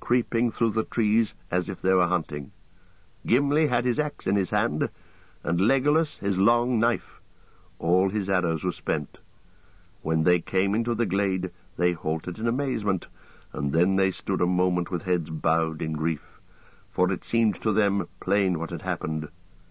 creeping through the trees as if they were hunting. Gimli had his axe in his hand, and Legolas his long knife. All his arrows were spent. When they came into the glade, they halted in amazement, and then they stood a moment with heads bowed in grief, for it seemed to them plain what had happened.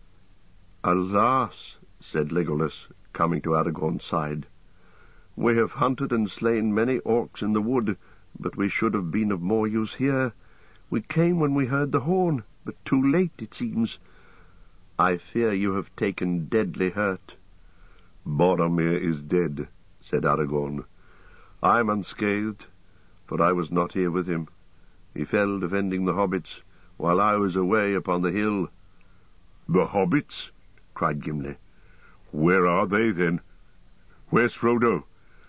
"Alas," said Legolas, coming to Aragorn's side, "we have hunted and slain many orcs in the wood, but we should have been of more use here. We came when we heard the horn, but too late, it seems. I fear you have taken deadly hurt." "Boromir is dead," said Aragorn. "I am unscathed, for I was not here with him. He fell defending the hobbits, while I was away upon the hill." "The hobbits?" cried Gimli. "Where are they, then? Where's Frodo?"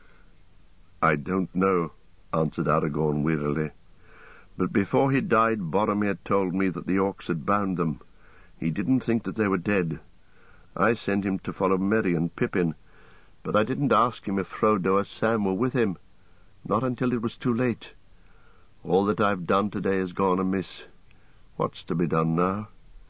"I don't know," answered Aragorn wearily. "But before he died, Boromir told me that the orcs had bound them. He didn't think that they were dead. I sent him to follow Merry and Pippin, but I didn't ask him if Frodo or Sam were with him, not until it was too late. All that I've done today has gone amiss. What's to be done now?"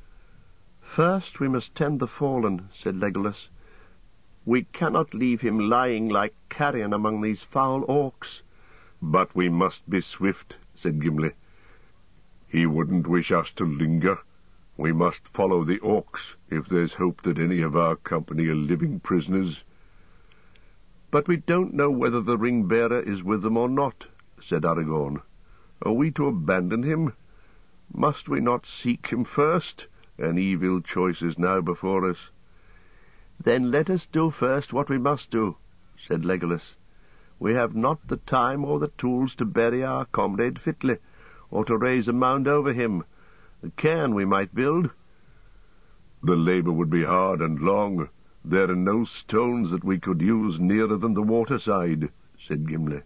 "First we must tend the fallen," said Legolas. "We cannot leave him lying like carrion among these foul orcs." "But we must be swift," said Gimli. "He wouldn't wish us to linger. We must follow the orcs, if there's hope that any of our company are living prisoners." "But we don't know whether the ring-bearer is with them or not," said Aragorn. "Are we to abandon him? Must we not seek him first? An evil choice is now before us." "Then let us do first what we must do," said Legolas. "We have not the time or the tools to bury our comrade fitly, or to raise a mound over him. A cairn we might build." "The labour would be hard and long. There are no stones that we could use nearer than the waterside," said Gimli.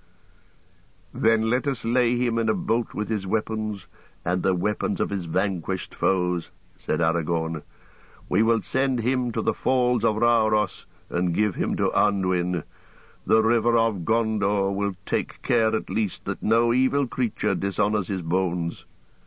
"Then let us lay him in a boat with his weapons, and the weapons of his vanquished foes," said Aragorn. "We will send him to the falls of Rauros, and give him to Anduin. The river of Gondor will take care at least that no evil creature dishonours his bones."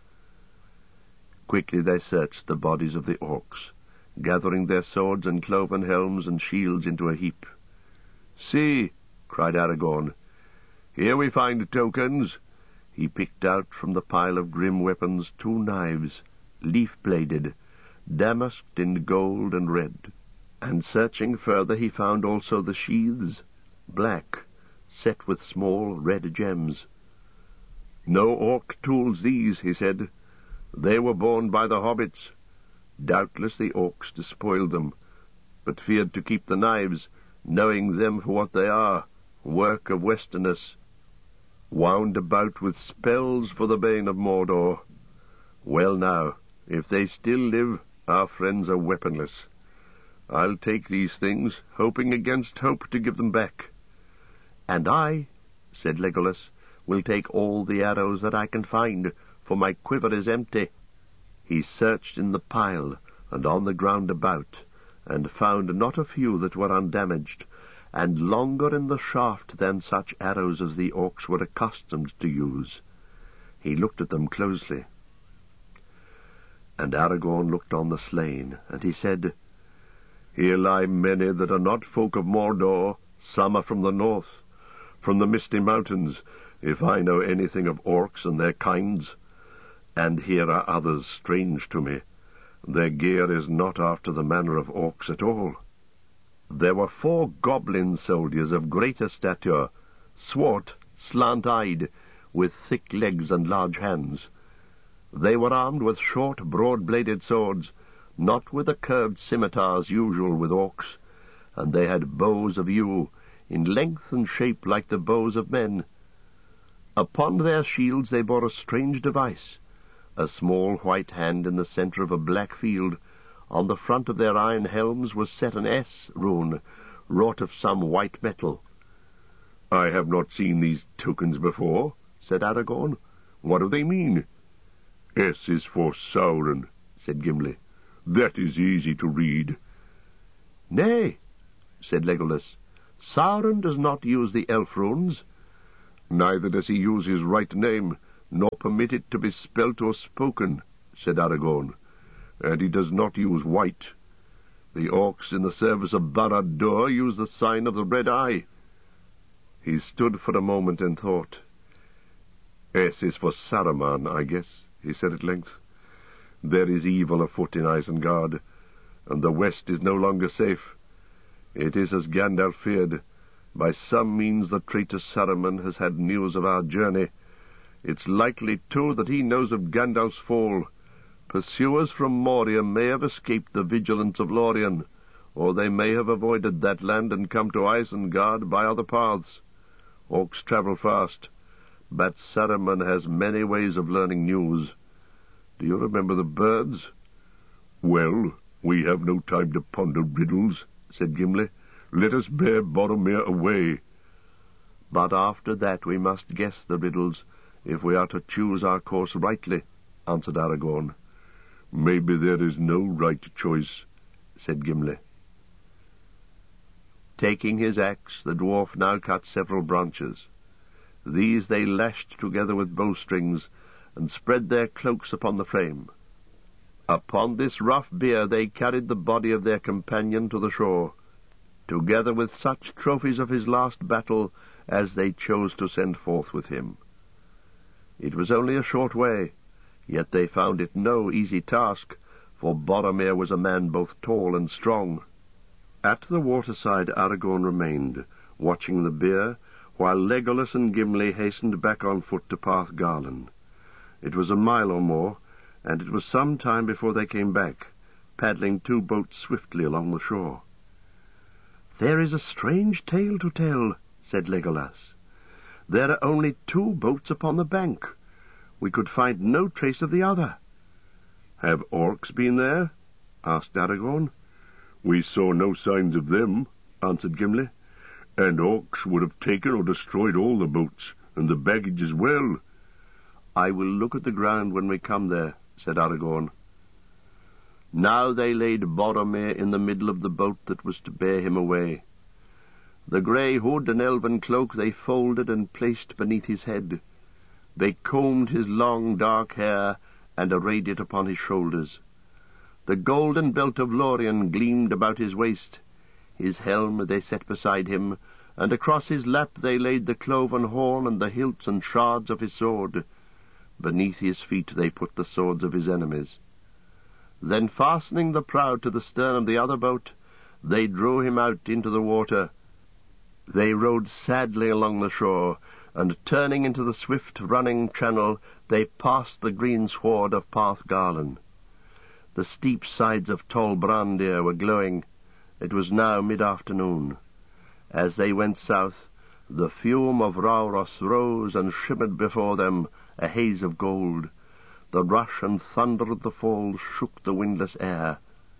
Quickly they searched the bodies of the orcs, gathering their swords and cloven helms and shields into a heap. "See," cried Aragorn, "here we find tokens." He picked out from the pile of grim weapons 2 knives, leaf-bladed, damasked in gold and red. And searching further, he found also the sheaths, black, set with small red gems. "No orc tools these," he said. "They were borne by the hobbits. Doubtless the orcs despoiled them, but feared to keep the knives, knowing them for what they are, work of Westerners, wound about with spells for the bane of Mordor. Well now, if they still live, our friends are weaponless. I'll take these things, hoping against hope to give them back." "And I," said Legolas, "will take all the arrows that I can find, for my quiver is empty." He searched in the pile and on the ground about, and found not a few that were undamaged, and longer in the shaft than such arrows as the orcs were accustomed to use. He looked at them closely. And Aragorn looked on the slain, and he said, "Here lie many that are not folk of Mordor. Some are from the north, from the Misty Mountains, if I know anything of orcs and their kinds. And here are others strange to me. Their gear is not after the manner of orcs at all. There were 4 goblin soldiers of greater stature, swart, slant-eyed, with thick legs and large hands. They were armed with short, broad-bladed swords, not with the curved scimitars usual with orcs, and they had bows of yew, in length and shape like the bows of men. Upon their shields they bore a strange device, a small white hand in the centre of a black field. On the front of their iron helms was set an S rune, wrought of some white metal. "I have not seen these tokens before," said Aragorn. "What do they mean?" "S is for Sauron," said Gimli. "That is easy to read." "Nay," said Legolas, "Sauron does not use the elf runes." "Neither does he use his right name, nor permit it to be spelt or spoken, said Aragorn, and he does not use white. The orcs in the service of Barad-dûr use the sign of the red eye. He stood for a moment and thought. S is for Saruman, I guess, he said at length. There is evil afoot in Isengard, and the west is no longer safe. It is as Gandalf feared. By some means the traitor Saruman has had news of our journey. It's likely, too, that he knows of Gandalf's fall. Pursuers from Moria may have escaped the vigilance of Lorien, or they may have avoided that land and come to Isengard by other paths. Orcs travel fast, but Saruman has many ways of learning news. Do you remember the birds? Well, we have no time to ponder riddles, said Gimli. Let us bear Boromir away. But after that we must guess the riddles, if we are to choose our course rightly, answered Aragorn. Maybe there is no right choice, said Gimli. Taking his axe, the dwarf now cut several branches. These they lashed together with bowstrings, and spread their cloaks upon the frame. Upon this rough bier they carried the body of their companion to the shore, together with such trophies of his last battle as they chose to send forth with him. It was only a short way, yet they found it no easy task, for Boromir was a man both tall and strong. At the waterside Aragorn remained, watching the bier, while Legolas and Gimli hastened back on foot to Path Garland. It was a mile or more, and it was some time before they came back, paddling 2 boats swiftly along the shore. "There is a strange tale to tell," said Legolas. "There are only 2 boats upon the bank. We could find no trace of the other." "Have orcs been there?" asked Aragorn. "We saw no signs of them," answered Gimli, "and orcs would have taken or destroyed all the boats, and the baggage as well." "I will look at the ground when we come there," said Aragorn. Now they laid Boromir in the middle of the boat that was to bear him away. The grey hood and elven cloak they folded and placed beneath his head. They combed his long dark hair and arrayed it upon his shoulders. The golden belt of Lorien gleamed about his waist. His helm they set beside him, and across his lap they laid the cloven horn and the hilts and shards of his sword. Beneath his feet they put the swords of his enemies. Then, fastening the prow to the stern of the other boat, they drew him out into the water. They rowed sadly along the shore, and turning into the swift-running channel, they passed the green sward of Path Garland. The steep sides of Tol Brandir were glowing. It was now mid-afternoon. As they went south, the fume of Rauros rose and shimmered before them, a haze of gold. The rush and thunder of the falls shook the windless air.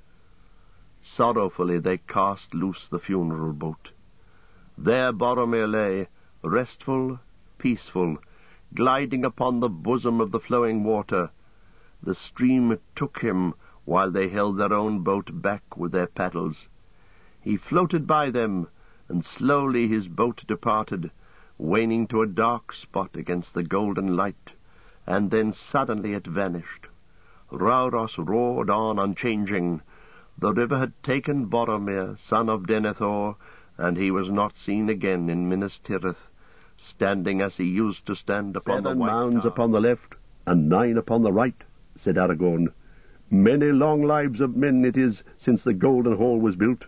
Sorrowfully they cast loose the funeral boat. There Boromir lay, restful, peaceful, gliding upon the bosom of the flowing water. The stream took him, while they held their own boat back with their paddles. He floated by them, and slowly his boat departed, waning to a dark spot against the golden light, and then suddenly it vanished. Rauros roared on unchanging. The river had taken Boromir, son of Denethor, and he was not seen again in Minas Tirith, standing as he used to stand upon 7 mounds upon the left, and 9 upon the right, said Aragorn. Many long lives of men it is since the Golden Hall was built.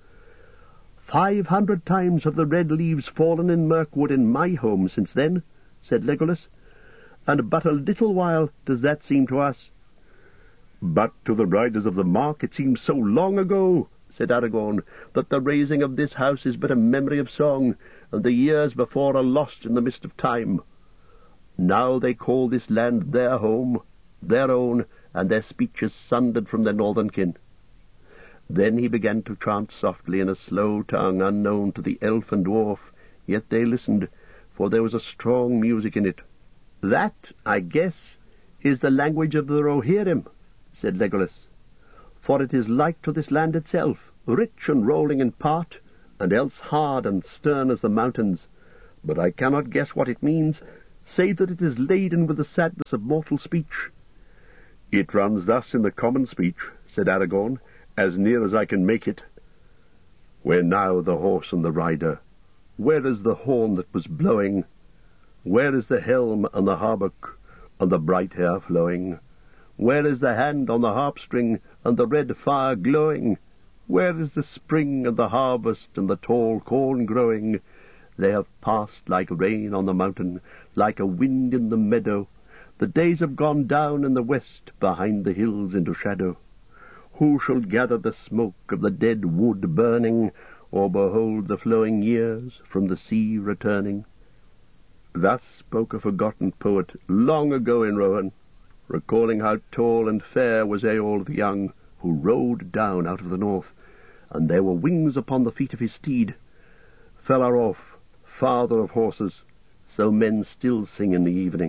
500 times have the red leaves fallen in Mirkwood in my home since then, said Legolas, and but a little while does that seem to us. But to the riders of the Mark it seems so long ago, said Aragorn, that the raising of this house is but a memory of song, and the years before are lost in the mist of time. Now they call this land their home, their own, and their speech is sundered from their northern kin. Then he began to chant softly in a slow tongue unknown to the elf and dwarf, yet they listened, for there was a strong music in it. That, I guess, is the language of the Rohirrim, said Legolas, for it is like to this land itself, rich and rolling in part, and else hard and stern as the mountains. But I cannot guess what it means, Say that it is laden with the sadness of mortal speech." "It runs thus in the common speech," said Aragorn, "as near as I can make it. Where now the horse and the rider? Where is the horn that was blowing? Where is the helm and the hauberk, and the bright hair flowing? Where is the hand on the harp-string, and the red fire glowing? Where is the spring and the harvest, and the tall corn growing? They have passed like rain on the mountain, like a wind in the meadow. The days have gone down in the west, behind the hills into shadow. Who shall gather the smoke of the dead wood burning, or behold the flowing years from the sea returning?" Thus spoke a forgotten poet long ago in Rohan, recalling how tall and fair was Eorl the Young, who rode down out of the north, and there were wings upon the feet of his steed. Felarof, father of horses, so men still sing in the evening.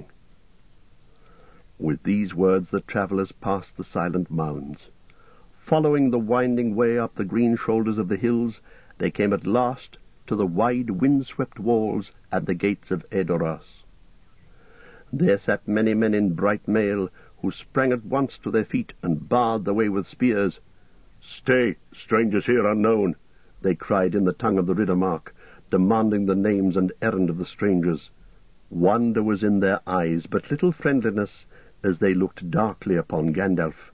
With these words the travellers passed the silent mounds. Following the winding way up the green shoulders of the hills, they came at last to the wide wind-swept walls at the gates of Edoras. There sat many men in bright mail, who sprang at once to their feet and barred the way with spears. "Stay, strangers here unknown," they cried in the tongue of the Riddermark, demanding the names and errand of the strangers. Wonder was in their eyes, but little friendliness, as they looked darkly upon Gandalf.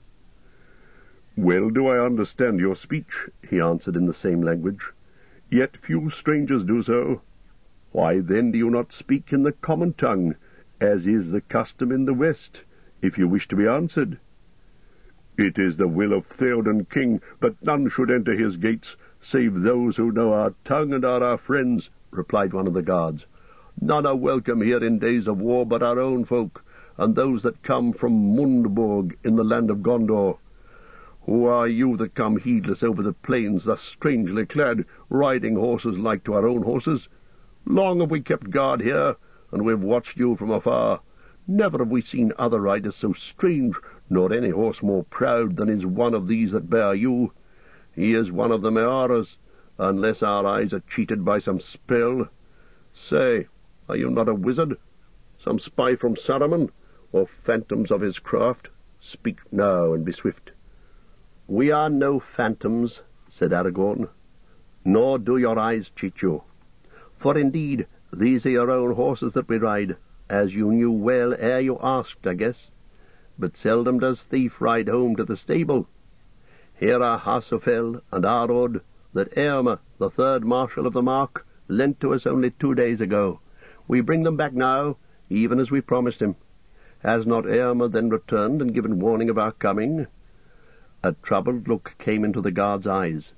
"Well do I understand your speech," he answered in the same language. "Yet few strangers do so. Why then do you not speak in the common tongue, as is the custom in the West, if you wish to be answered?" "It is the will of Theoden King that none should enter his gates, save those who know our tongue and are our friends," replied one of the guards. "None are welcome here in days of war but our own folk, and those that come from Mundborg in the land of Gondor. Who are you that come heedless over the plains, thus strangely clad, riding horses like to our own horses? Long have we kept guard here, and we have watched you from afar. Never have we seen other riders so strange, nor any horse more proud than is one of these that bear you. He is one of the Mearas, unless our eyes are cheated by some spell. Say, are you not a wizard, some spy from Saruman, or phantoms of his craft? Speak now, and be swift." "We are no phantoms," said Aragorn, "nor do your eyes cheat you. For indeed, these are your own horses that we ride, as you knew well ere you asked, I guess. But seldom does thief ride home to the stable. Here are Hasufel and Arod, that Eomer, the third marshal of the Mark, lent to us only 2 days ago. We bring them back now, even as we promised him. Has not Eomer then returned and given warning of our coming?" A troubled look came into the guard's eyes.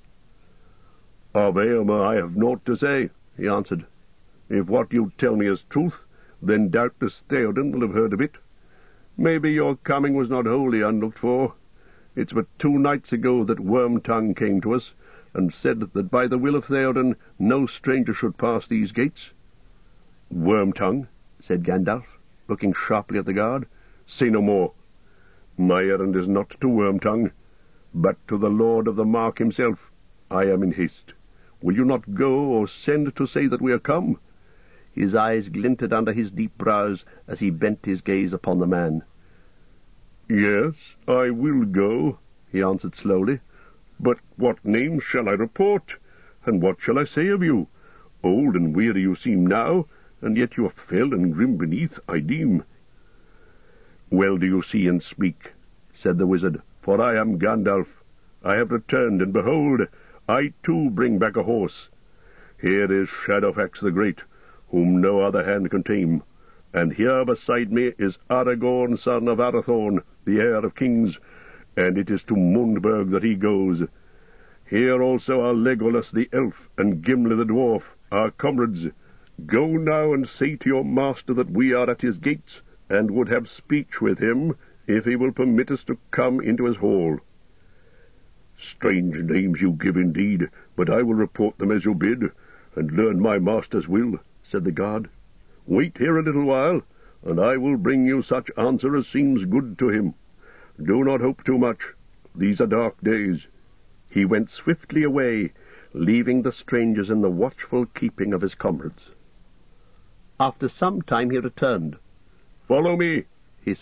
"Of Eomer I have naught to say," he answered. "If what you tell me is truth, then doubtless Theoden will have heard of it. Maybe your coming was not wholly unlooked for. It's but 2 nights ago that Wormtongue came to us, and said that by the will of Theoden no stranger should pass these gates." "Wormtongue?" said Gandalf, looking sharply at the guard. "Say no more. My errand is not to Wormtongue, but to the Lord of the Mark himself. I am in haste. Will you not go, or send to say that we are come?" His eyes glinted under his deep brows as he bent his gaze upon the man. "Yes, I will go," he answered slowly. "But what names shall I report? And what shall I say of you? Old and weary you seem now, and yet you are fell and grim beneath, I deem." "Well do you see and speak," said the wizard, "for I am Gandalf. I have returned, and behold, I too bring back a horse. Here is Shadowfax the Great, whom no other hand can tame, and here beside me is Aragorn, son of Arathorn, the heir of kings, and it is to Mundburg that he goes. Here also are Legolas the elf and Gimli the dwarf, our comrades. Go now and say to your master that we are at his gates, and would have speech with him, if he will permit us to come into his hall." "Strange names you give indeed, but I will report them as you bid, and learn my master's will," said the guard. "Wait here a little while, and I will bring you such answer as seems good to him. Do not hope too much. These are dark days." He went swiftly away, leaving the strangers in the watchful keeping of his comrades. After some time he returned. "Follow me,"